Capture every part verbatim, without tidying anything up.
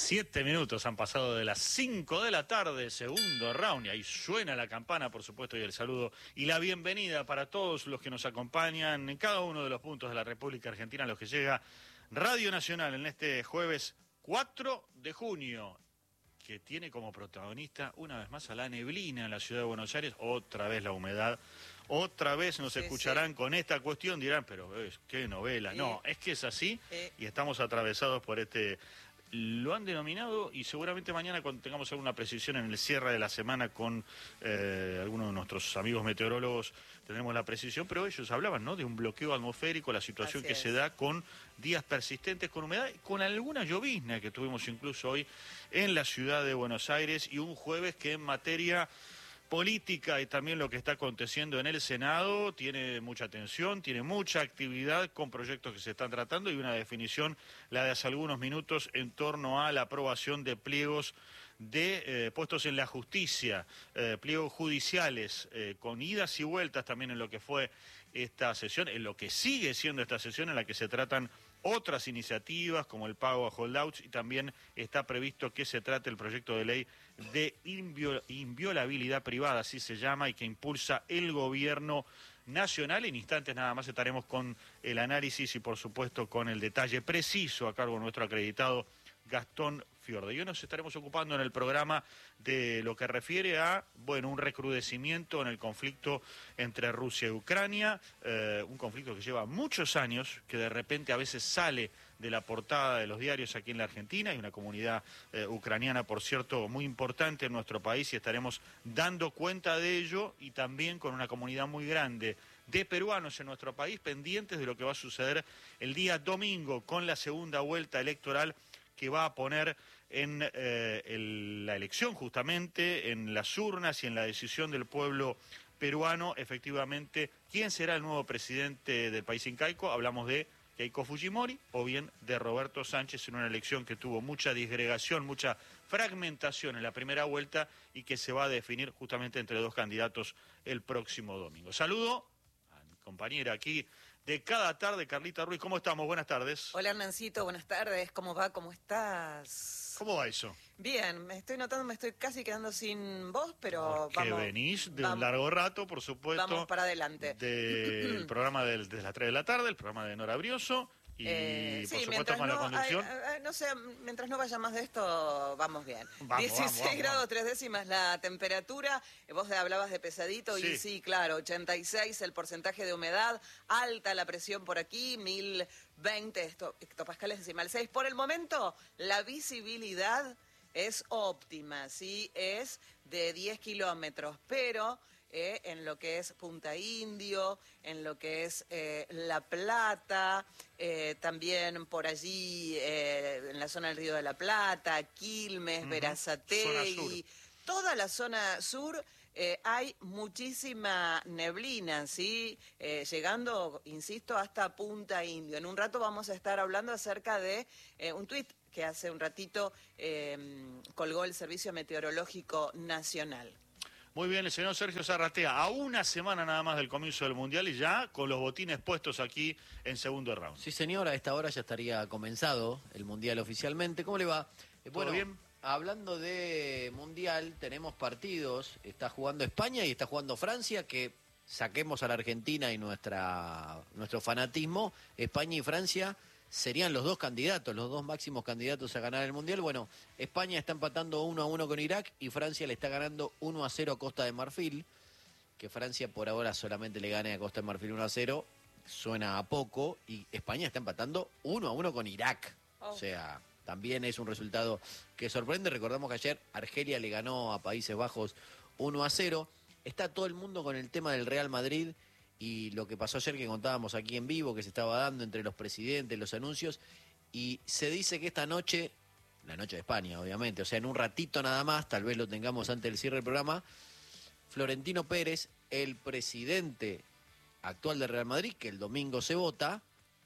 Siete minutos han pasado de las cinco de la tarde, segundo round, y ahí suena la campana, por supuesto, y el saludo y la bienvenida para todos los que nos acompañan en cada uno de los puntos de la República Argentina, a los que llega Radio Nacional en este jueves cuatro de junio, que tiene como protagonista una vez más a la neblina en la ciudad de Buenos Aires, otra vez la humedad, otra vez nos sí, escucharán sí. con esta cuestión, dirán, pero es, qué novela, sí. no, es que es así sí. y estamos atravesados por este... Lo han denominado, y seguramente mañana cuando tengamos alguna precisión en el cierre de la semana con eh, algunos de nuestros amigos meteorólogos, tendremos la precisión, pero ellos hablaban, ¿no?, de un bloqueo atmosférico, la situación Así que es. se da con días persistentes, con humedad, con alguna llovizna que tuvimos incluso hoy en la ciudad de Buenos Aires, y un jueves que en materia política y también lo que está aconteciendo en el Senado tiene mucha tensión, tiene mucha actividad con proyectos que se están tratando y una definición, la de hace algunos minutos, en torno a la aprobación de pliegos de eh, puestos en la justicia, eh, pliegos judiciales, eh, con idas y vueltas también en lo que fue esta sesión, en lo que sigue siendo esta sesión en la que se tratan otras iniciativas como el pago a holdouts, y también está previsto que se trate el proyecto de ley de inviol inviolabilidad privada, así se llama, y que impulsa el gobierno nacional. En instantes nada más estaremos con el análisis y por supuesto con el detalle preciso a cargo de nuestro acreditado Gastón Fiorde. Y hoy nos estaremos ocupando en el programa de lo que refiere a, bueno, un recrudecimiento en el conflicto entre Rusia y Ucrania, eh, un conflicto que lleva muchos años, que de repente a veces sale de la portada de los diarios aquí en la Argentina. Hay una comunidad eh, ucraniana, por cierto, muy importante en nuestro país, y estaremos dando cuenta de ello, y también con una comunidad muy grande de peruanos en nuestro país, pendientes de lo que va a suceder el día domingo con la segunda vuelta electoral que va a poner en eh, el, la elección, justamente, en las urnas y en la decisión del pueblo peruano, efectivamente, quién será el nuevo presidente del país incaico. Hablamos de Keiko Fujimori o bien de Roberto Sánchez, en una elección que tuvo mucha disgregación, mucha fragmentación en la primera vuelta y que se va a definir justamente entre dos candidatos el próximo domingo. Saludo a mi compañera aquí de cada tarde, Carlita Ruiz. ¿Cómo estamos? Buenas tardes. Hola, Hernancito, buenas tardes. ¿Cómo va? ¿Cómo estás? ¿Cómo va eso? Bien, me estoy notando, me estoy casi quedando sin voz, pero Porque vamos. venís de vamos, un largo rato, por supuesto. Vamos para adelante. Del programa del, de las tres de la tarde, el programa de Nora Brioso. Y eh, por sí, supuesto con no, la conducción. Ay, ay, no sé, mientras no vaya más de esto, vamos bien. Vamos, dieciséis vamos, vamos, grados, vamos. tres décimas la temperatura. Vos hablabas de pesadito, Sí. y sí, claro, ochenta y seis el porcentaje de humedad, alta la presión por aquí, mil veinte hectopascales decimal seis. Por el momento, la visibilidad es óptima, sí, es de diez kilómetros, pero eh, en lo que es Punta Indio, en lo que es eh, La Plata, eh, también por allí eh, en la zona del Río de la Plata, Quilmes, uh-huh. Berazategui, toda la zona sur, eh, hay muchísima neblina, ¿sí? Eh, llegando, insisto, hasta Punta Indio. En un rato vamos a estar hablando acerca de eh, un tuit que hace un ratito eh, colgó el Servicio Meteorológico Nacional. Muy bien, el señor Sergio Zarratea, a una semana nada más del comienzo del Mundial y ya con los botines puestos aquí en segundo round. Sí, señor, a esta hora ya estaría comenzado el Mundial oficialmente. ¿Cómo le va? Eh, bueno, bien? Hablando de Mundial, tenemos partidos. Está jugando España y está jugando Francia, que saquemos a la Argentina y nuestra nuestro fanatismo. España y Francia serían los dos candidatos, los dos máximos candidatos a ganar el Mundial. Bueno, España está empatando uno a uno con Irak y Francia le está ganando uno a cero a Costa de Marfil. Que Francia por ahora solamente le gane a Costa de Marfil uno a cero suena a poco, y España está empatando uno a uno con Irak. Oh. O sea, también es un resultado que sorprende. Recordamos que ayer Argelia le ganó a Países Bajos uno a cero. Está todo el mundo con el tema del Real Madrid y lo que pasó ayer, que contábamos aquí en vivo, que se estaba dando entre los presidentes, los anuncios, y se dice que esta noche, la noche de España obviamente, o sea, en un ratito nada más, tal vez lo tengamos antes del cierre del programa, Florentino Pérez, el presidente actual del Real Madrid, que el domingo se vota,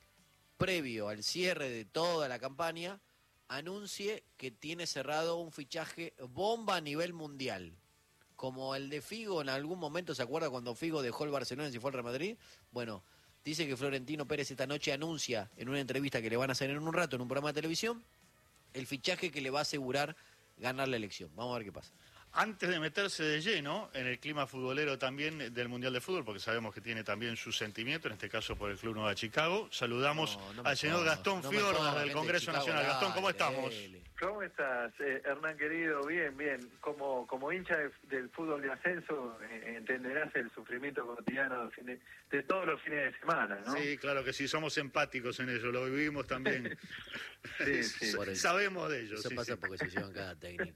previo al cierre de toda la campaña, anuncie que tiene cerrado un fichaje bomba a nivel mundial. Como el de Figo en algún momento, ¿se acuerda cuando Figo dejó el Barcelona y se fue al Real Madrid? Bueno, dice que Florentino Pérez esta noche anuncia en una entrevista que le van a hacer en un rato en un programa de televisión el fichaje que le va a asegurar ganar la elección. Vamos a ver qué pasa. Antes de meterse de lleno en el clima futbolero también del Mundial de Fútbol, porque sabemos que tiene también su sentimiento, en este caso por el Club Nueva Chicago, saludamos No, no al señor pongas, Gastón no me Fiorda pongas, del gente Congreso de Chicago, Nacional. Gastón, ¿cómo dale, estamos? dele. ¿Cómo estás, eh, Hernán querido? Bien, bien. Como como hincha de- del fútbol de ascenso, eh, entenderás el sufrimiento cotidiano de, fines- de todos los fines de semana, ¿no? Sí, claro que sí, somos empáticos en ello, lo vivimos también. Sí, sí. Por eso. Sabemos de ello. Eso sí, pasa sí. porque se llevan cada técnico.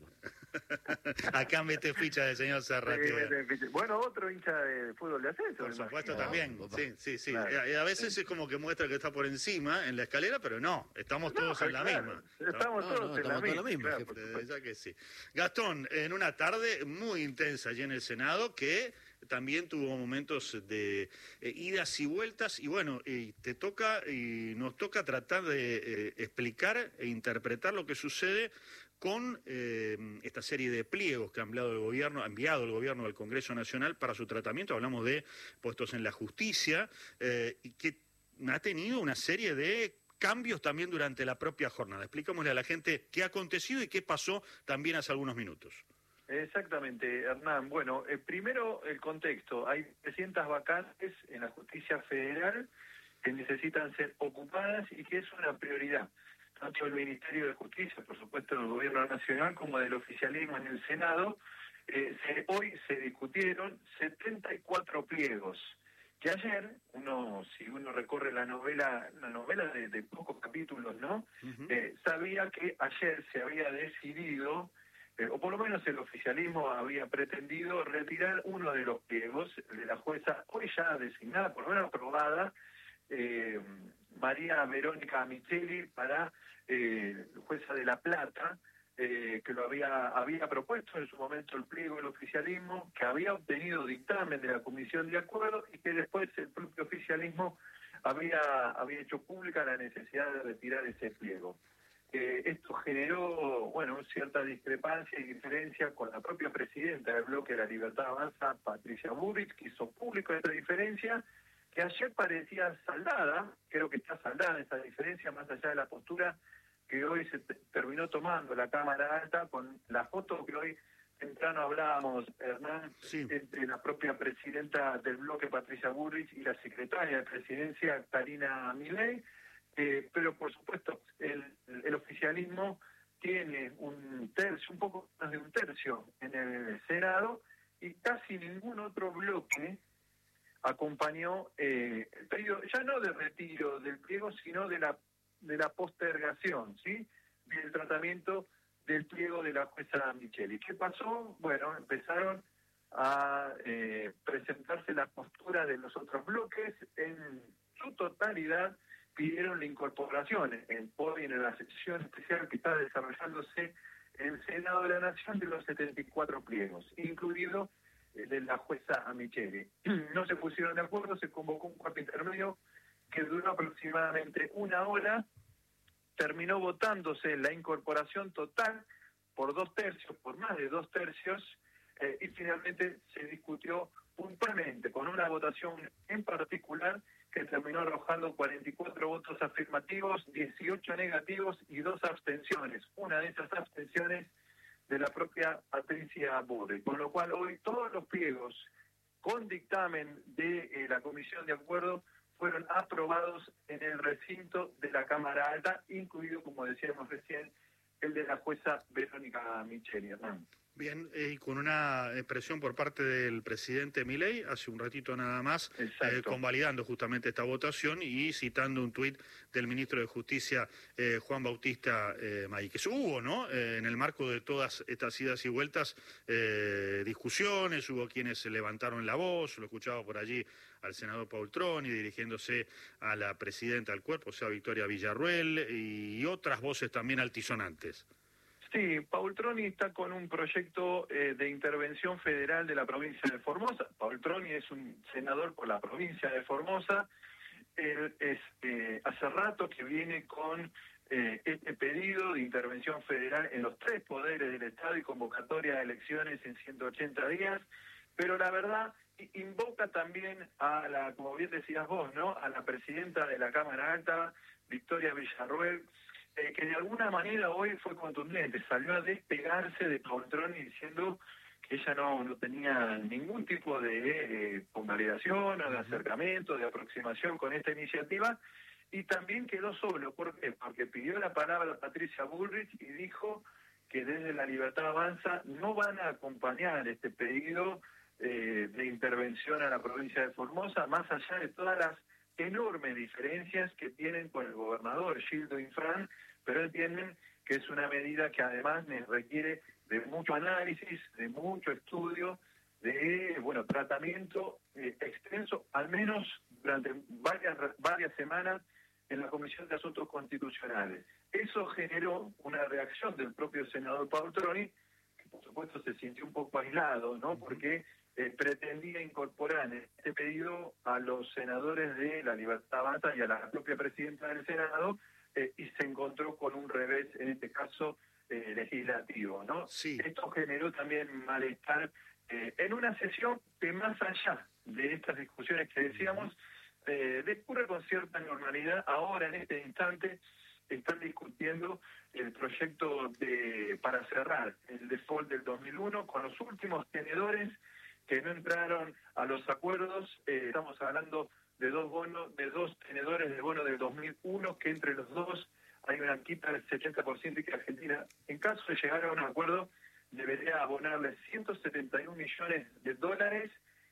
Acá mete ficha del señor Sí, Serratía. me- me- bueno, otro hincha de fútbol de ascenso. Por me supuesto imagino. también, papá. sí, sí, sí. Claro. Y a veces es como que muestra que está por encima en la escalera, pero no, estamos No, todos en la claro, misma. Estamos No, todos no, en la estamos todos en la misma. misma, claro, jefe. por De supuesto. verdad que sí. Gastón, en una tarde muy intensa allí en el Senado que también tuvo momentos de eh, idas y vueltas y bueno, y te toca y nos toca tratar de eh, explicar e interpretar lo que sucede con eh, esta serie de pliegos que ha enviado el gobierno, ha enviado el gobierno al Congreso Nacional para su tratamiento. Hablamos de puestos en la justicia eh, y que ha tenido una serie de cambios también durante la propia jornada. Explicámosle a la gente qué ha acontecido y qué pasó también hace algunos minutos. Exactamente, Hernán. Bueno, eh, primero el contexto. Hay trescientas vacantes en la justicia federal que necesitan ser ocupadas y que es una prioridad, tanto del Ministerio de Justicia, por supuesto del Gobierno Nacional, como del oficialismo en el Senado. Eh, se- hoy se discutieron setenta y cuatro pliegos, que ayer, uno si uno recorre la novela, la novela de, de pocos capítulos, ¿no? Ujú. Eh, sabía que ayer se había decidido, eh, o por lo menos el oficialismo había pretendido retirar uno de los pliegos de la jueza, hoy ya designada, por lo menos aprobada, eh, María Verónica Micheli, para eh, jueza de La Plata, eh, que lo había había propuesto en su momento el pliego del oficialismo, que había obtenido dictamen de la Comisión de Acuerdo y que después el propio oficialismo había, había hecho pública la necesidad de retirar ese pliego. Eh, esto generó, bueno, cierta discrepancia y diferencia con la propia presidenta del bloque de la Libertad Avanza, Patricia Bullrich, que hizo público esta diferencia, que ayer parecía saldada, creo que está saldada esa diferencia, más allá de la postura que hoy se te- terminó tomando la Cámara Alta, con la foto que hoy temprano hablábamos, Hernán, Sí. entre la propia presidenta del bloque, Patricia Bullrich, y la secretaria de Presidencia, Karina Milei. Eh, pero por supuesto el, el oficialismo tiene un tercio, un poco más de un tercio en el Senado, y casi ningún otro bloque acompañó eh, el pedido, ya no de retiro del pliego, sino de la de la postergación, ¿sí? Del tratamiento del pliego de la jueza Micheli. ¿Qué pasó? Bueno, empezaron a eh, presentarse las posturas de los otros bloques. En su totalidad pidieron la incorporación en, hoy en la sección especial que está desarrollándose en el Senado de la Nación de los setenta y cuatro pliegos, incluido el de la jueza Micheli. No se pusieron de acuerdo, se convocó un cuarto intermedio que duró aproximadamente una hora, terminó votándose la incorporación total por dos tercios, por más de dos tercios, eh, y finalmente se discutió puntualmente con una votación en particular que terminó arrojando cuarenta y cuatro votos afirmativos, dieciocho negativos y dos abstenciones. Una de esas abstenciones de la propia Patricia Bullrich, con lo cual hoy todos los pliegos con dictamen de eh, la Comisión de Acuerdo fueron aprobados en el recinto de la Cámara Alta, incluido, como decíamos recién, el de la jueza Verónica Micheli, Hernán. Bien, eh, y con una expresión por parte del presidente Milei, hace un ratito nada más, eh, Exacto. convalidando justamente esta votación y citando un tuit del ministro de Justicia, eh, Juan Bautista eh, Maggi, que hubo, ¿no?, eh, en el marco de todas estas idas y vueltas, eh, discusiones, hubo quienes se levantaron la voz, lo escuchaba por allí al senador Paul Troni dirigiéndose a la presidenta del cuerpo, o sea, Victoria Villarruel, y otras voces también altisonantes. Sí, Paul Troni está con un proyecto eh, de intervención federal de la provincia de Formosa. Paul Troni es un senador por la provincia de Formosa. Él es, eh, hace rato que viene con eh, este pedido de intervención federal en los tres poderes del Estado y convocatoria de elecciones en ciento ochenta días. Pero la verdad, i- invoca también a la, como bien decías vos, ¿no?, a la presidenta de la Cámara Alta, Victoria Villarruel, eh, que de alguna manera hoy fue contundente, salió a despegarse de Paultroni diciendo que ella no, no tenía ningún tipo de eh, convalidación o de acercamiento, de aproximación con esta iniciativa, y también quedó solo. ¿Por qué? Porque pidió la palabra a Patricia Bullrich y dijo que desde La Libertad Avanza no van a acompañar este pedido eh, de intervención a la provincia de Formosa, más allá de todas las enormes diferencias que tienen con el gobernador Gildo Infran, pero entienden que es una medida que además les requiere de mucho análisis, de mucho estudio, de bueno tratamiento eh, extenso, al menos durante varias varias semanas en la Comisión de Asuntos Constitucionales. Eso generó una reacción del propio senador Paultroni, que por supuesto se sintió un poco aislado, ¿no? Porque eh, pretendía incorporar en este pedido a los senadores de La Libertad Avanza y a la propia presidenta del Senado, eh, y se encontró con un revés, en este caso, eh, legislativo, ¿no? Sí. Esto generó también malestar eh, en una sesión que, más allá de estas discusiones que decíamos, eh, discurre con cierta normalidad. Ahora, en este instante, están discutiendo el proyecto de para cerrar el default del dos mil uno con los últimos tenedores que no entraron a los acuerdos. Eh, estamos hablando de dos bonos, de dos tenedores de bono del dos mil uno, que entre los dos hay una quita del setenta por ciento y que Argentina, en caso de llegar a un acuerdo, debería abonarle ciento setenta y un millones de dólares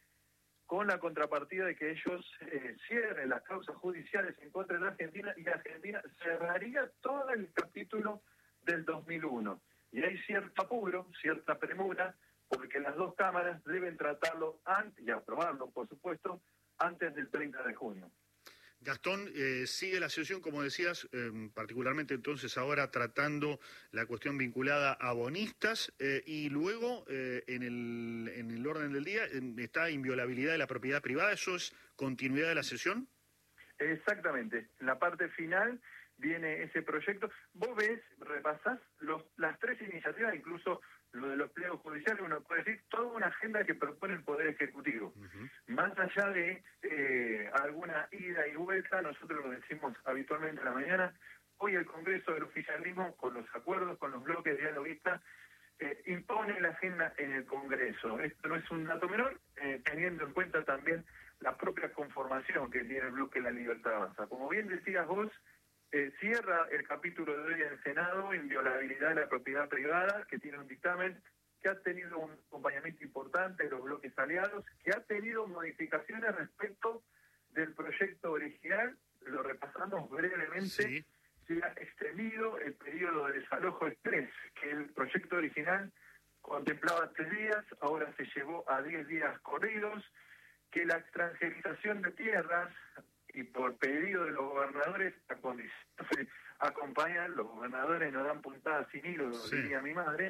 con la contrapartida de que ellos eh, cierren las causas judiciales en contra de Argentina, y Argentina cerraría todo el capítulo del dos mil uno. Y hay cierto apuro, cierta premura, porque las dos cámaras deben tratarlo antes, y aprobarlo, por supuesto, antes del treinta de junio. Gastón, eh, sigue la sesión, como decías, eh, particularmente entonces ahora tratando la cuestión vinculada a bonistas, eh, y luego eh, en, el, en el orden del día eh, está inviolabilidad de la propiedad privada. ¿Eso es continuidad de la sesión? Exactamente. En la parte final viene ese proyecto. Vos ves, repasás los, las tres iniciativas, incluso lo de los pliegos judiciales, uno puede decir toda una agenda que propone el Poder Ejecutivo. Uh-huh. Más allá de eh, alguna ida y vuelta, nosotros lo decimos habitualmente en la mañana, hoy el Congreso del oficialismo, con los acuerdos, con los bloques dialoguistas, eh, impone la agenda en el Congreso. Esto no es un dato menor, eh, teniendo en cuenta también la propia conformación que tiene el bloque de La Libertad Avanza. Como bien decías vos, Eh, cierra el capítulo de hoy del Senado, inviolabilidad de la propiedad privada, que tiene un dictamen que ha tenido un acompañamiento importante de los bloques aliados, que ha tenido modificaciones respecto del proyecto original. Lo repasamos brevemente. Sí. Se ha extendido el periodo de desalojo express, que el proyecto original contemplaba tres días, ahora se llevó a diez días corridos, que la extranjerización de tierras, y por pedido de los gobernadores, a condición se acompañan, los gobernadores no dan puntadas sin hilo, sí. diría mi madre,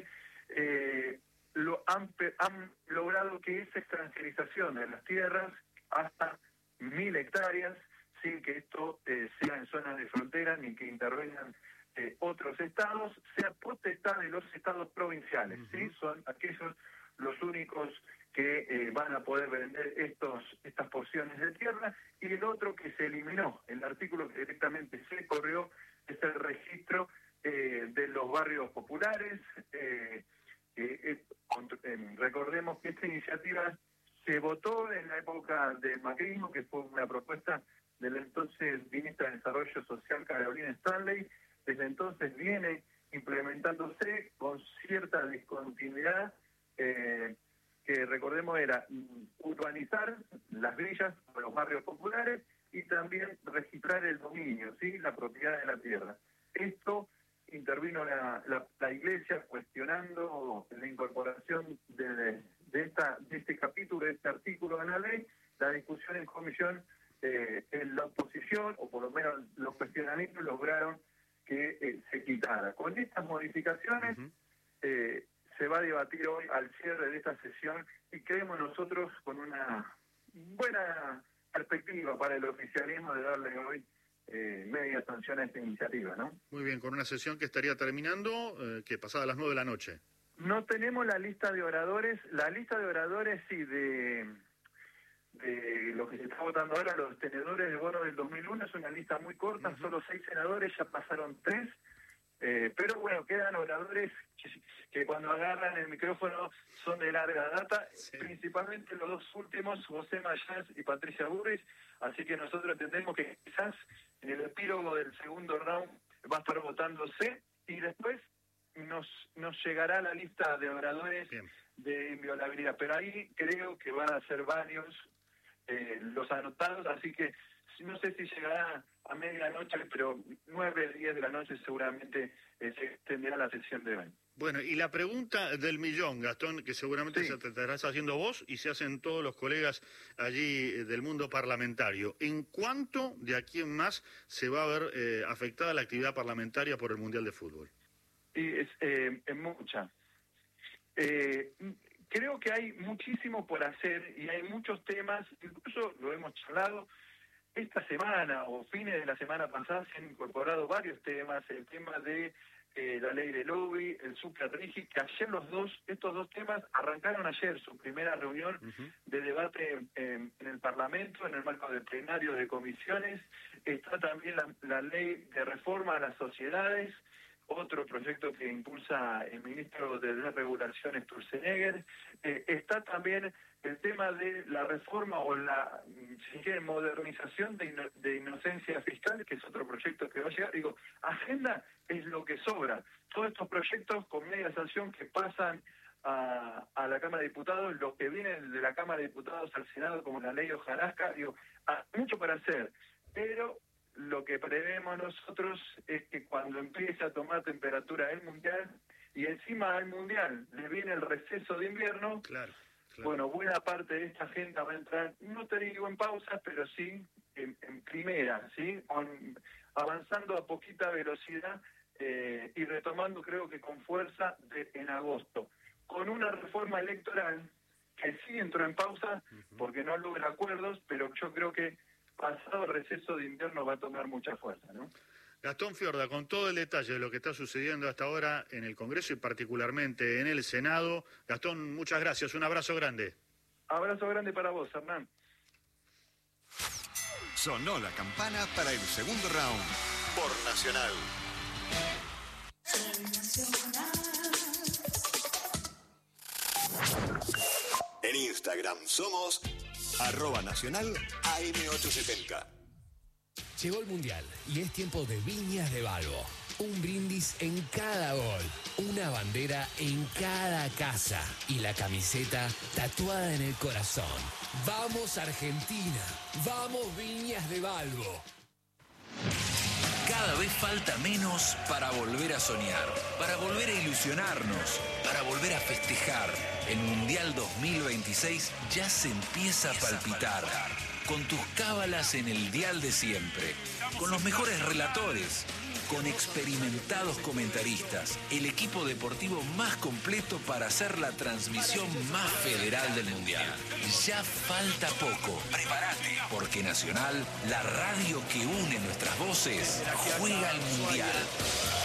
eh, lo han, han logrado que esa extranjerización de las tierras hasta mil hectáreas, sin que esto eh, sea en zonas de frontera ni que intervengan eh, otros estados, sea potestad de los estados provinciales. Uh-huh. ¿Sí? Son aquellos los únicos que eh, van a poder vender estos estas porciones de tierra. Y el otro que se eliminó, el artículo que directamente se corrió, es el registro eh, de los barrios populares. Eh, eh, eh, recordemos que esta iniciativa se votó en la época del macrismo, que fue una propuesta de la entonces ministra de Desarrollo Social, Carolina Stanley. Desde entonces viene implementándose con cierta discontinuidad, eh, que recordemos era urbanizar las villas o los barrios populares y también registrar el dominio, ¿sí? La propiedad de la tierra. Esto intervino la, la, la Iglesia cuestionando la incorporación de, de, esta, de este capítulo, de este artículo de la ley. La discusión en comisión, eh, en la oposición, o por lo menos los cuestionamientos, lograron que eh, se quitara. Con estas modificaciones, uh-huh. eh, se va a debatir hoy al cierre de esta sesión, y creemos nosotros con una buena perspectiva para el oficialismo de darle hoy eh, media sanción a esta iniciativa, ¿no? Muy bien, con una sesión que estaría terminando, eh, que pasada las nueve de la noche. No tenemos la lista de oradores, la lista de oradores sí, de, de lo que se está votando ahora, los tenedores de bono del dos mil uno, es una lista muy corta, uh-huh. Solo seis senadores, ya pasaron tres. Eh, pero bueno, quedan oradores que, que cuando agarran el micrófono son de larga data, sí. Principalmente los dos últimos, José Mayans y Patricia Burris, así que nosotros entendemos que quizás en el epílogo del segundo round va a estar votándose y después nos, nos llegará la lista de oradores Bien. De inviolabilidad, pero ahí creo que van a ser varios eh, los anotados, así que no sé si llegará a medianoche, pero nueve, diez de la noche seguramente eh, se extenderá la sesión de hoy. Bueno, y la pregunta del millón, Gastón, que seguramente sí. se te estarás haciendo vos y se hacen todos los colegas allí del mundo parlamentario. ¿En cuánto de aquí en más se va a ver eh, afectada la actividad parlamentaria por el Mundial de Fútbol? Sí, es, eh, es mucha. Eh, creo que hay muchísimo por hacer y hay muchos temas, incluso lo hemos charlado, esta semana o fines de la semana pasada se han incorporado varios temas, el tema de eh, la ley de lobby, el Supra-Rigi, que ayer los dos, estos dos temas arrancaron ayer su primera reunión uh-huh. de debate en, en el Parlamento, en el marco del plenario de comisiones. Está también la, la ley de reforma a las sociedades, otro proyecto que impulsa el ministro de Desregulación, Sturzenegger. Eh, está también el tema de la reforma o la, si quieren, modernización de, ino, de inocencia fiscal, que es otro proyecto que va a llegar. Digo, agenda es lo que sobra. Todos estos proyectos con media sanción que pasan a, a la Cámara de Diputados, lo que viene de la Cámara de Diputados al Senado, como la ley hojarasca, digo, hay mucho para hacer, pero lo que prevemos nosotros es que cuando empiece a tomar temperatura el Mundial, y encima al Mundial le viene el receso de invierno, claro, claro. Bueno, buena parte de esta agenda va a entrar, no te digo en pausas, pero sí en, en primera, ¿sí? Con, avanzando a poquita velocidad eh, y retomando, creo que con fuerza, de, en agosto, con una reforma electoral que sí entró en pausa, uh-huh. porque no logra acuerdos, pero yo creo que pasado el receso de invierno va a tomar mucha fuerza, ¿no? Gastón Fiorda, con todo el detalle de lo que está sucediendo hasta ahora en el Congreso y particularmente en el Senado. Gastón, muchas gracias, un abrazo grande. Abrazo grande para vos, Hernán. Sonó la campana para el segundo round por Nacional. En Instagram somos arroba nacional A M ochocientos setenta. Llegó el Mundial y es tiempo de Viñas de Balbo. Un brindis en cada gol, una bandera en cada casa y la camiseta tatuada en el corazón. ¡Vamos Argentina! ¡Vamos Viñas de Balbo! Cada vez falta menos para volver a soñar, para volver a ilusionarnos, para volver a festejar. El Mundial dos mil veintiséis ya se empieza a palpitar. Con tus cábalas en el dial de siempre, con los mejores relatores, con experimentados comentaristas, el equipo deportivo más completo para hacer la transmisión más federal del Mundial. Ya falta poco. Prepárate, porque Nacional, la radio que une nuestras voces, juega al Mundial.